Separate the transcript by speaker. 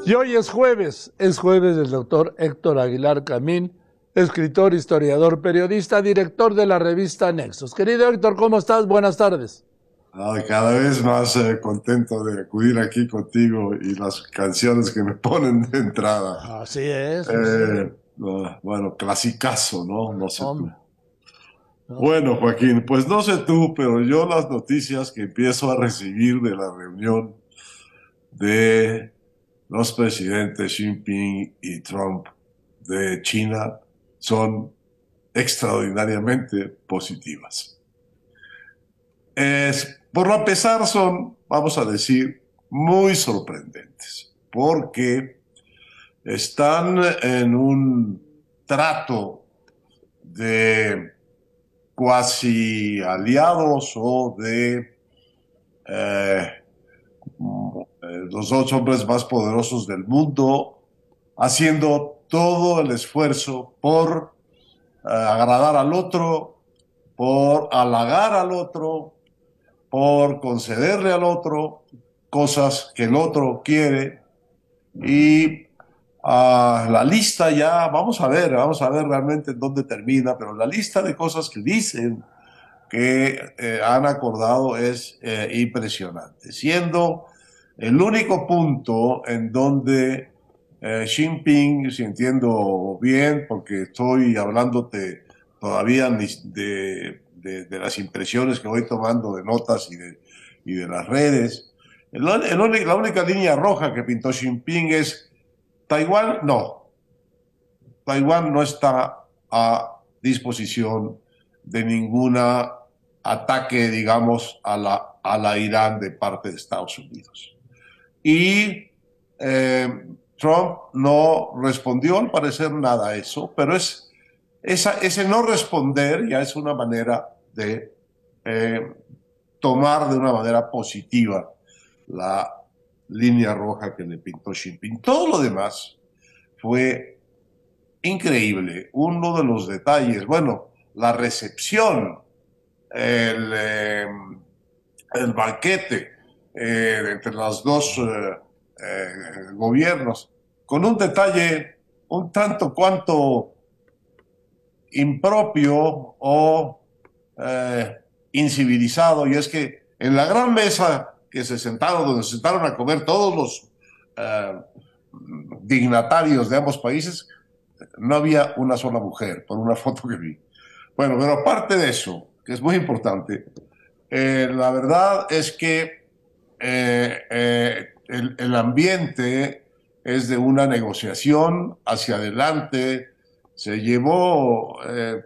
Speaker 1: Y hoy es jueves del doctor Héctor Aguilar Camín, escritor, historiador, periodista, director de la revista Nexos. Querido Héctor, ¿cómo estás? Buenas tardes.
Speaker 2: Ay, cada vez más contento de acudir aquí contigo y las canciones que me ponen de entrada.
Speaker 1: Así es, pues,
Speaker 2: Bueno, clasicazo, ¿no? No sé
Speaker 1: hombre.
Speaker 2: tú.
Speaker 1: No.
Speaker 2: Bueno, Joaquín, pues no sé tú, pero yo las noticias que empiezo a recibir de la reunión de los presidentes Xi Jinping y Trump de China son extraordinariamente positivas. Por lo pesar son, vamos a decir, muy sorprendentes, porque están en un trato de cuasi aliados o de eh, los dos hombres más poderosos del mundo, haciendo todo el esfuerzo por agradar al otro, por halagar al otro, por concederle al otro cosas que el otro quiere y la lista ya, vamos a ver realmente en dónde termina, pero la lista de cosas que dicen que han acordado es impresionante, siendo el único punto en donde Xi Jinping, si entiendo bien, porque estoy hablándote todavía de las impresiones que voy tomando de notas y de las redes, la única línea roja que pintó Xi Jinping es Taiwán, no. Taiwán no está a disposición de ninguna ataque, digamos, a la Irán de parte de Estados Unidos. Y Trump no respondió al parecer nada a eso, pero ese no responder ya es una manera de eh, tomar de una manera positiva la línea roja que le pintó Xi Jinping. Todo lo demás fue increíble. Uno de los detalles, bueno, la recepción, el, eh, el banquete entre los dos gobiernos, con un detalle un tanto cuanto impropio o incivilizado, y es que en la gran mesa que se sentaron, donde se sentaron a comer todos los eh, dignatarios de ambos países, no había una sola mujer, por una foto que vi. Bueno, pero aparte de eso, que es muy importante, la verdad es que el ambiente es de una negociación hacia adelante. Se llevó